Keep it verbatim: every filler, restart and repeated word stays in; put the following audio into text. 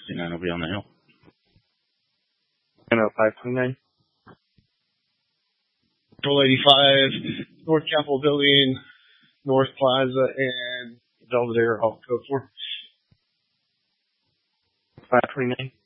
sixty-nine will be on the hill. And five twenty-nine. Control eighty-five, North Capitol Building, North Plaza, and Belvedere, all code four. five twenty-nine.